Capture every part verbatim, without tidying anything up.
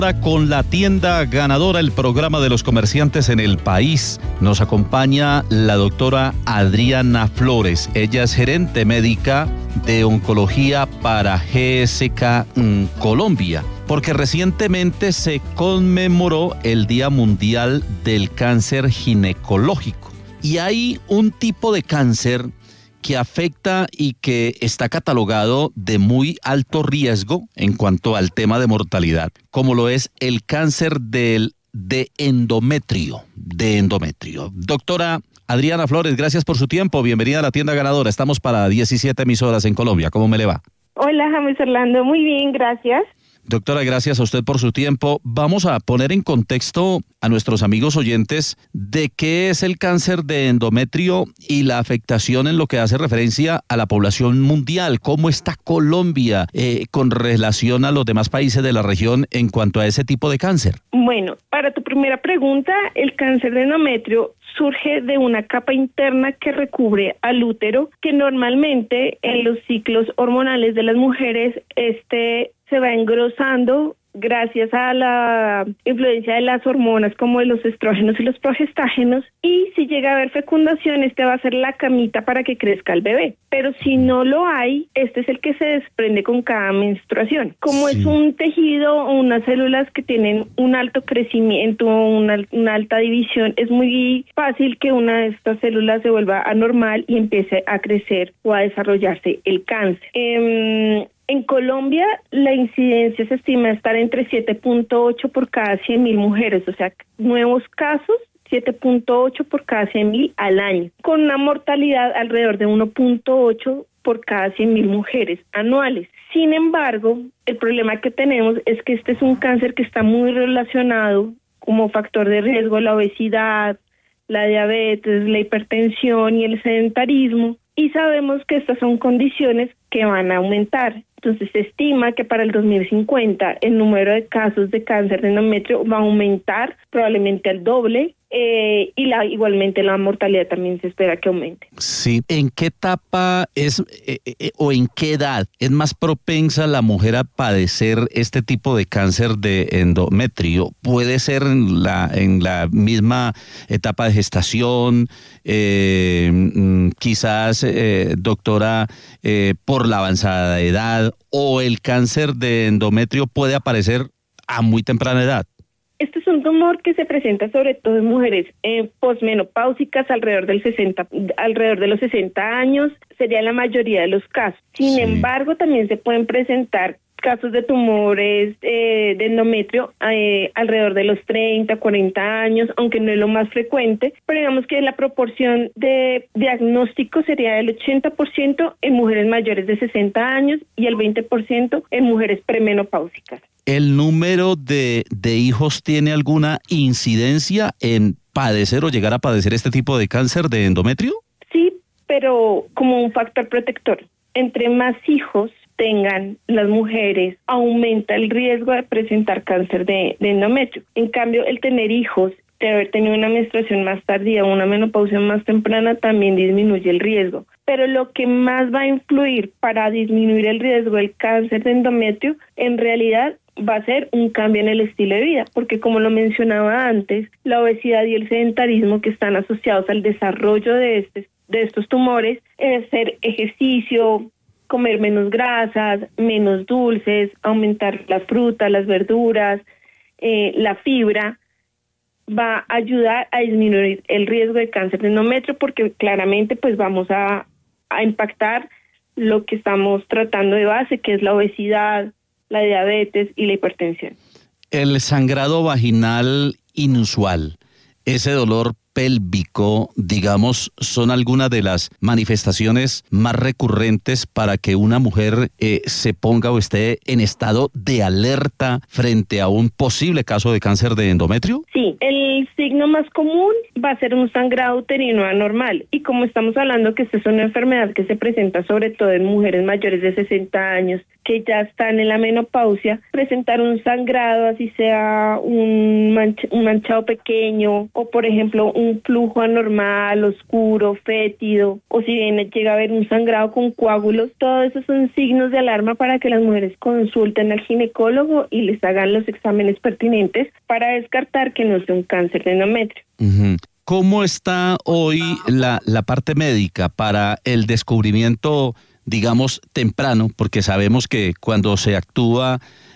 Con la tienda ganadora, el programa de los comerciantes en el país, nos acompaña la doctora Adriana Flores. Ella es gerente médica de oncología para G S K Colombia, porque recientemente se conmemoró el Día Mundial del Cáncer Ginecológico. Y hay un tipo de cáncer que afecta y que está catalogado de muy alto riesgo en cuanto al tema de mortalidad, como lo es el cáncer del, de endometrio, de endometrio. Doctora Adriana Flores, gracias por su tiempo, bienvenida a la tienda ganadora. Estamos para diecisiete emisoras en Colombia, ¿cómo me le va? Hola, James Orlando, muy bien, gracias. Doctora, gracias a usted por su tiempo. Vamos a poner en contexto a nuestros amigos oyentes de qué es el cáncer de endometrio y la afectación en lo que hace referencia a la población mundial. ¿Cómo está Colombia eh, con relación a los demás países de la región en cuanto a ese tipo de cáncer? Bueno, para tu primera pregunta, el cáncer de endometrio surge de una capa interna que recubre al útero, que normalmente en los ciclos hormonales de las mujeres este se va engrosando gracias a la influencia de las hormonas como de los estrógenos y los progestágenos, y si llega a haber fecundación, este va a ser la camita para que crezca el bebé. Pero si no lo hay, este es el que se desprende con cada menstruación. Como sí. Es un tejido o unas células que tienen un alto crecimiento, una, una alta división, es muy fácil que una de estas células se vuelva anormal y empiece a crecer o a desarrollarse el cáncer. Eh, En Colombia, la incidencia se estima estar entre siete punto ocho por cada cien mil mujeres, o sea, nuevos casos, siete punto ocho por cada cien mil al año, con una mortalidad alrededor de uno punto ocho por cada cien mil mujeres anuales. Sin embargo, el problema que tenemos es que este es un cáncer que está muy relacionado como factor de riesgo a la obesidad, la diabetes, la hipertensión y el sedentarismo, y sabemos que estas son condiciones que van a aumentar. Entonces se estima que para el dos mil cincuenta el número de casos de cáncer de endometrio va a aumentar probablemente al doble, eh, y la, igualmente la mortalidad también se espera que aumente. Sí, ¿en qué etapa es eh, eh, o en qué edad es más propensa la mujer a padecer este tipo de cáncer de endometrio? ¿Puede ser en la, en la misma etapa de gestación? Eh, quizás, eh, doctora, eh, por la avanzada edad, o el cáncer de endometrio puede aparecer a muy temprana edad. Este es un tumor que se presenta sobre todo en mujeres eh, posmenopáusicas alrededor del sesenta, alrededor de los sesenta años, sería la mayoría de los casos. Sin sí. embargo, también se pueden presentar casos de tumores eh, de endometrio eh, alrededor de los treinta, cuarenta años, aunque no es lo más frecuente, pero digamos que la proporción de diagnóstico sería del ochenta por ciento en mujeres mayores de sesenta años y el veinte por ciento en mujeres premenopáusicas. ¿El número de, de hijos tiene alguna incidencia en padecer o llegar a padecer este tipo de cáncer de endometrio? Sí, pero como un factor protector. Entre más hijos tengan las mujeres, aumenta el riesgo de presentar cáncer de, de endometrio. En cambio, el tener hijos, de haber tenido una menstruación más tardía o una menopausia más temprana, también disminuye el riesgo. Pero lo que más va a influir para disminuir el riesgo del cáncer de endometrio, en realidad, va a ser un cambio en el estilo de vida, porque como lo mencionaba antes, la obesidad y el sedentarismo que están asociados al desarrollo de, este, de estos tumores, es hacer ejercicio, comer menos grasas, menos dulces, aumentar la fruta, las verduras, eh, la fibra, va a ayudar a disminuir el riesgo de cáncer de endometrio, porque claramente pues vamos a, a impactar lo que estamos tratando de base, que es la obesidad, la diabetes y la hipertensión. El sangrado vaginal inusual, ese dolor pélvico, digamos, son algunas de las manifestaciones más recurrentes para que una mujer eh, se ponga o esté en estado de alerta frente a un posible caso de cáncer de endometrio? Sí, el signo más común va a ser un sangrado uterino anormal, y como estamos hablando que esta es una enfermedad que se presenta sobre todo en mujeres mayores de sesenta años que ya están en la menopausia presentar un sangrado, así sea un, manch- un manchado pequeño o por ejemplo un flujo anormal, oscuro, fétido, o si bien llega a haber un sangrado con coágulos, todos esos son signos de alarma para que las mujeres consulten al ginecólogo y les hagan los exámenes pertinentes para descartar que no sea un cáncer de endometrio. Uh-huh. ¿Cómo está hoy la, la parte médica para el descubrimiento, digamos, temprano? Porque sabemos que cuando se actúa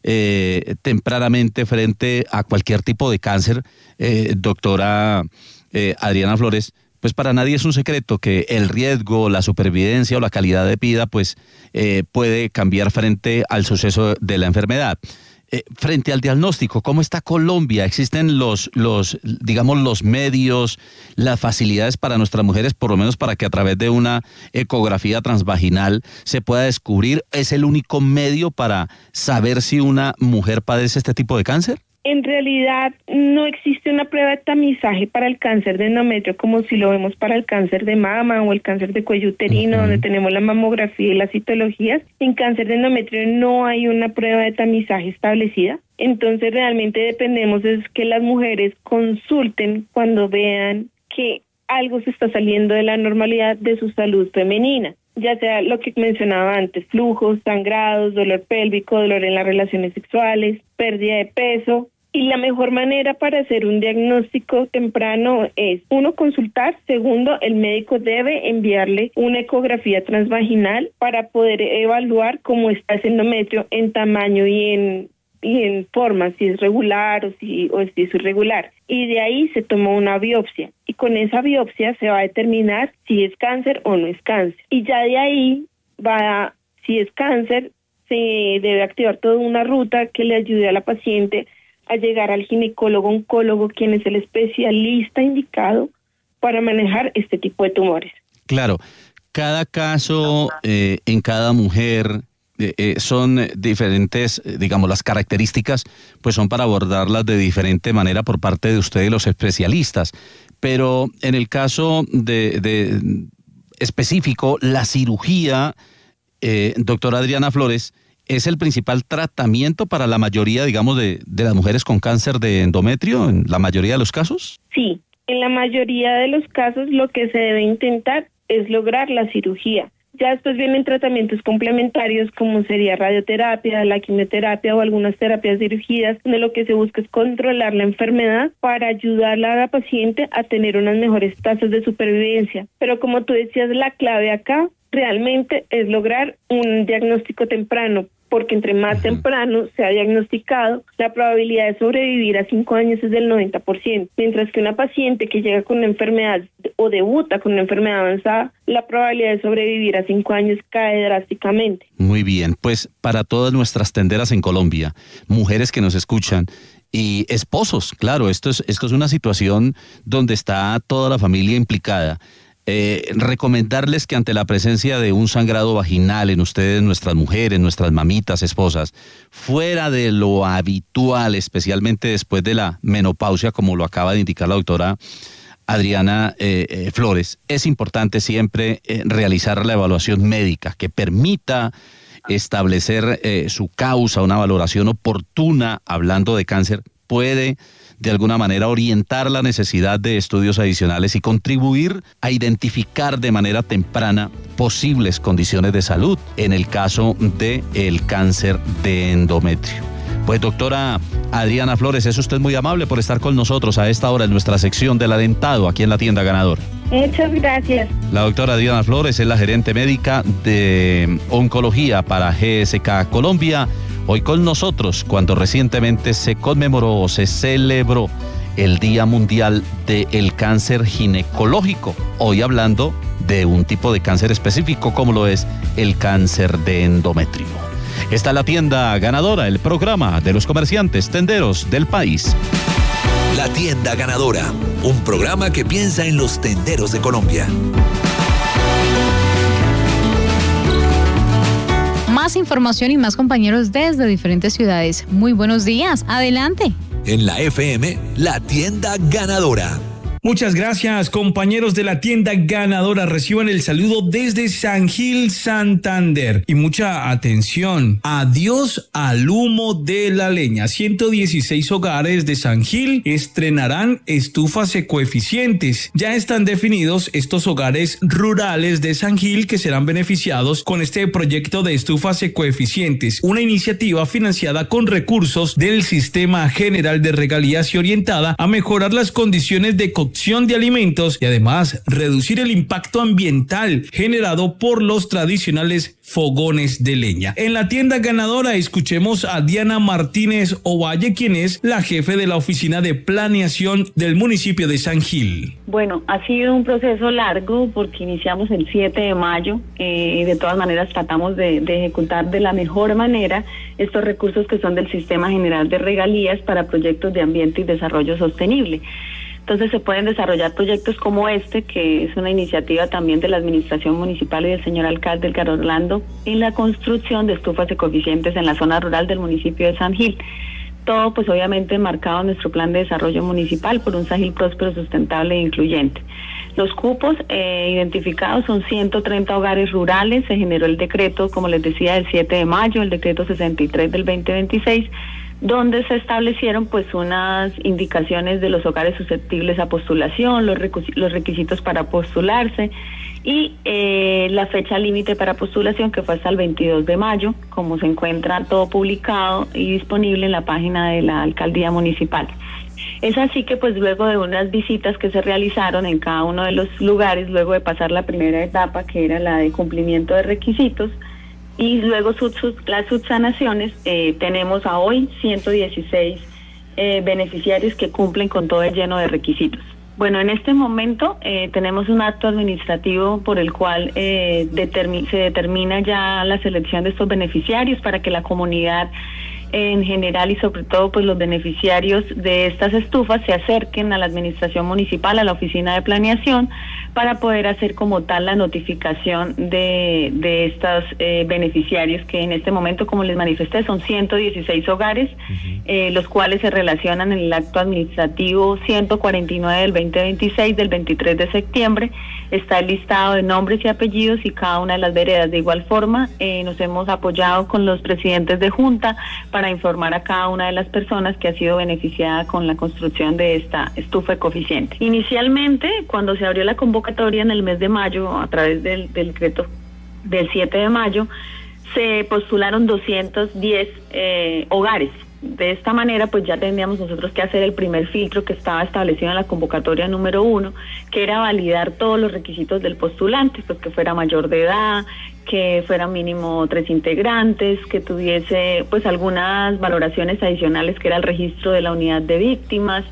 eh, tempranamente frente a cualquier tipo de cáncer, eh, doctora eh, Adriana Flores, pues para nadie es un secreto que el riesgo, la supervivencia o la calidad de vida, pues eh, puede cambiar frente al suceso de la enfermedad. Eh, frente al diagnóstico, ¿cómo está Colombia? ¿Existen los, los, digamos, los medios, las facilidades para nuestras mujeres, por lo menos para que a través de una ecografía transvaginal se pueda descubrir? ¿Es el único medio para saber si una mujer padece este tipo de cáncer? En realidad no existe una prueba de tamizaje para el cáncer de endometrio como si lo vemos para el cáncer de mama o el cáncer de cuello uterino, uh-huh. donde tenemos la mamografía y las citologías. En cáncer de endometrio no hay una prueba de tamizaje establecida. Entonces realmente dependemos de que las mujeres consulten cuando vean que algo se está saliendo de la normalidad de su salud femenina, ya sea lo que mencionaba antes, flujos, sangrados, dolor pélvico, dolor en las relaciones sexuales, pérdida de peso. Y la mejor manera para hacer un diagnóstico temprano es, uno, consultar. Segundo, el médico debe enviarle una ecografía transvaginal para poder evaluar cómo está ese endometrio en tamaño y en y en forma, si es regular o si, o si es irregular. Y de ahí se toma una biopsia. Y con esa biopsia se va a determinar si es cáncer o no es cáncer. Y ya de ahí va, si es cáncer, se debe activar toda una ruta que le ayude a la paciente a llegar al ginecólogo oncólogo, quien es el especialista indicado para manejar este tipo de tumores. Claro, cada caso eh, en cada mujer eh, eh, son diferentes, digamos, las características pues son para abordarlas de diferente manera por parte de ustedes los especialistas, pero en el caso de, de específico, la cirugía, eh, doctora Adriana Flores, ¿es el principal tratamiento para la mayoría, digamos, de, de las mujeres con cáncer de endometrio, en la mayoría de los casos? Sí, en la mayoría de los casos lo que se debe intentar es lograr la cirugía. Ya después vienen tratamientos complementarios como sería radioterapia, la quimioterapia o algunas terapias dirigidas, donde lo que se busca es controlar la enfermedad para ayudarla a la paciente a tener unas mejores tasas de supervivencia. Pero como tú decías, la clave acá realmente es lograr un diagnóstico temprano, porque entre más uh-huh. temprano se ha diagnosticado, la probabilidad de sobrevivir a cinco años es del noventa por ciento, mientras que una paciente que llega con una enfermedad o debuta con una enfermedad avanzada, la probabilidad de sobrevivir a cinco años cae drásticamente. Muy bien, pues para todas nuestras tenderas en Colombia, mujeres que nos escuchan, y esposos, claro, esto es, esto es una situación donde está toda la familia implicada. Eh, recomendarles que ante la presencia de un sangrado vaginal en ustedes, nuestras mujeres, nuestras mamitas, esposas, fuera de lo habitual, especialmente después de la menopausia, como lo acaba de indicar la doctora Adriana eh, eh, Flores, es importante siempre eh, realizar la evaluación médica que permita establecer eh, su causa, una valoración oportuna, hablando de cáncer, puede de alguna manera orientar la necesidad de estudios adicionales y contribuir a identificar de manera temprana posibles condiciones de salud en el caso del cáncer de endometrio. Pues doctora Adriana Flores, es usted muy amable por estar con nosotros a esta hora en nuestra sección del Adentado aquí en la Tienda Ganadora. Muchas gracias. La doctora Adriana Flores es la gerente médica de oncología para G S K Colombia. Hoy con nosotros, cuando recientemente se conmemoró o se celebró el Día Mundial del Cáncer Ginecológico. Hoy hablando de un tipo de cáncer específico como lo es el cáncer de endometrio. Esta es la Tienda Ganadora, el programa de los comerciantes tenderos del país. La Tienda Ganadora, un programa que piensa en los tenderos de Colombia. Más información y más compañeros desde diferentes ciudades. Muy buenos días, adelante. En la F M, La Tienda Ganadora. Muchas gracias, compañeros de la tienda ganadora. Reciban el saludo desde San Gil, Santander. Y mucha atención. Adiós al humo de la leña. ciento dieciséis hogares de San Gil estrenarán estufas ecoeficientes. Ya están definidos estos hogares rurales de San Gil que serán beneficiados con este proyecto de estufas ecoeficientes, una iniciativa financiada con recursos del Sistema General de Regalías y orientada a mejorar las condiciones de cocción de alimentos y además reducir el impacto ambiental generado por los tradicionales fogones de leña. En la tienda ganadora escuchemos a Diana Martínez Ovalle, quien es la jefe de la Oficina de Planeación del municipio de San Gil. Bueno, ha sido un proceso largo porque iniciamos el siete de mayo eh, y de todas maneras tratamos de, de ejecutar de la mejor manera estos recursos que son del Sistema General de Regalías para proyectos de ambiente y desarrollo sostenible. Entonces se pueden desarrollar proyectos como este, que es una iniciativa también de la Administración Municipal y del señor alcalde Edgar Orlando, en la construcción de estufas ecoeficientes en la zona rural del municipio de San Gil. Todo pues obviamente enmarcado en nuestro plan de desarrollo municipal por un San Gil próspero, sustentable e incluyente. Los cupos eh, identificados son ciento treinta hogares rurales. Se generó el decreto, como les decía, del siete de mayo, el decreto sesenta y tres del veinte veintiséis, donde se establecieron pues unas indicaciones de los hogares susceptibles a postulación, los, requisitos, los requisitos para postularse y eh, la fecha límite para postulación, que fue hasta el veintidós de mayo, como se encuentra todo publicado y disponible en la página de la Alcaldía Municipal. Es así que pues luego de unas visitas que se realizaron en cada uno de los lugares, luego de pasar la primera etapa, que era la de cumplimiento de requisitos, y luego sub, sub, las subsanaciones, eh, tenemos a hoy ciento dieciséis eh, beneficiarios que cumplen con todo el lleno de requisitos. Bueno, en este momento eh, tenemos un acto administrativo por el cual eh, determi- se determina ya la selección de estos beneficiarios para que la comunidad en general y sobre todo pues los beneficiarios de estas estufas se acerquen a la administración municipal, a la oficina de planeación, para poder hacer como tal la notificación de, de estos eh, beneficiarios, que en este momento, como les manifesté, son ciento dieciséis hogares, uh-huh. eh, los cuales se relacionan en el acto administrativo ciento cuarenta y nueve del veinte veintiséis del veintitrés de septiembre. Está el listado de nombres y apellidos y cada una de las veredas. De igual forma, eh, nos hemos apoyado con los presidentes de junta para informar a cada una de las personas que ha sido beneficiada con la construcción de esta estufa ecoeficiente. Inicialmente, cuando se abrió la convocatoria en el mes de mayo, a través del, del decreto del siete de mayo, se postularon doscientos diez eh, hogares. De esta manera, pues ya tendríamos nosotros que hacer el primer filtro que estaba establecido en la convocatoria número uno, que era validar todos los requisitos del postulante, pues que fuera mayor de edad, que fuera mínimo tres integrantes, que tuviese pues algunas valoraciones adicionales, que era el registro de la unidad de víctimas,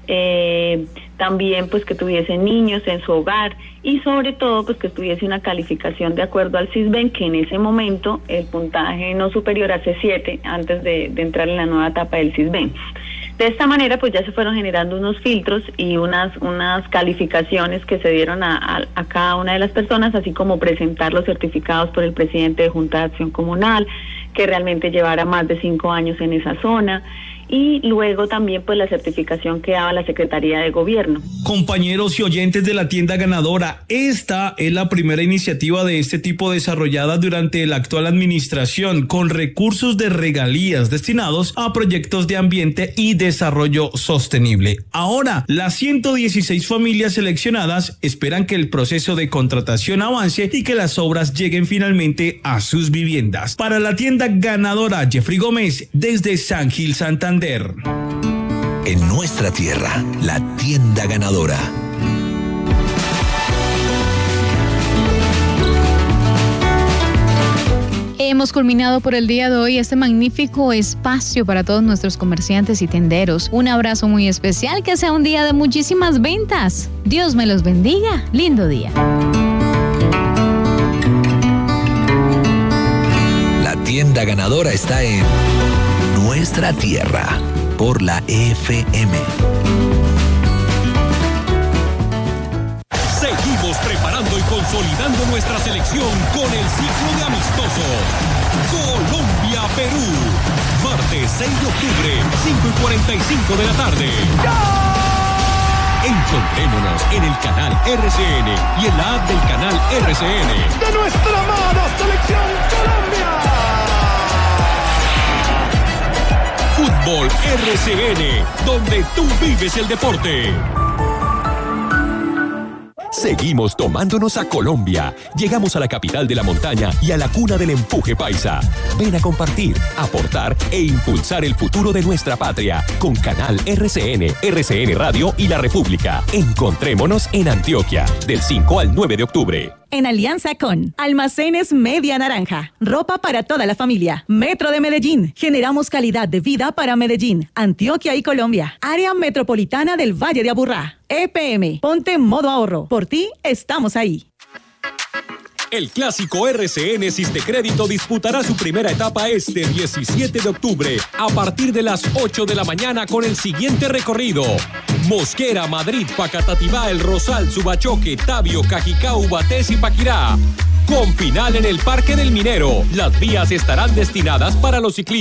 eh, también pues que tuviese niños en su hogar y sobre todo pues que tuviese una calificación de acuerdo al SISBEN, que en ese momento el puntaje no superior a C siete antes de, de entrar en la nueva etapa del SISBEN. De esta manera pues ya se fueron generando unos filtros y unas unas calificaciones que se dieron a, a, a cada una de las personas, así como presentar los certificados por el presidente de Junta de Acción Comunal, que realmente llevara más de cinco años en esa zona, y luego también pues la certificación que daba la Secretaría de Gobierno. Compañeros y oyentes de la tienda ganadora, esta es la primera iniciativa de este tipo desarrollada durante la actual administración con recursos de regalías destinados a proyectos de ambiente y desarrollo sostenible. Ahora, las ciento dieciséis familias seleccionadas esperan que el proceso de contratación avance y que las obras lleguen finalmente a sus viviendas. Para la tienda ganadora, Jeffrey Gómez, desde San Gil, Santander. En nuestra tierra, la tienda ganadora. Hemos culminado por el día de hoy este magnífico espacio para todos nuestros comerciantes y tenderos. Un abrazo muy especial, que sea un día de muchísimas ventas. Dios me los bendiga. Lindo día. La tienda ganadora está en Nuestra Tierra, por la F M. Seguimos preparando y consolidando nuestra selección con el ciclo de amistosos. Colombia-Perú. Martes seis de octubre, cinco y cuarenta y cinco de la tarde. Encontrémonos en el canal R C N y en la app del canal R C N. ¡De nuestra mano, Selección Colombia! Fútbol R C N, donde tú vives el deporte. Seguimos tomándonos a Colombia. Llegamos a la capital de la montaña y a la cuna del empuje paisa. Ven a compartir, aportar e impulsar el futuro de nuestra patria con Canal R C N, R C N Radio y La República. Encontrémonos en Antioquia, del cinco al nueve de octubre. En alianza con Almacenes Media Naranja, ropa para toda la familia. Metro de Medellín, generamos calidad de vida para Medellín, Antioquia y Colombia. Área Metropolitana del Valle de Aburrá. E P M, ponte modo ahorro. Por ti, estamos ahí. El clásico R C N Sistecrédito disputará su primera etapa este diecisiete de octubre a partir de las ocho de la mañana con el siguiente recorrido: Mosquera, Madrid, Facatativá, El Rosal, Subachoque, Tabio, Cajicá, Ubatés y Paquirá. Con final en el Parque del Minero. Las vías estarán destinadas para los ciclistas.